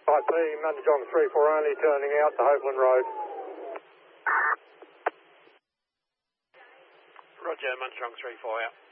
IP, Mundijong 34 only turning out to Hopeland Road. Roger, Mundijong 34 out.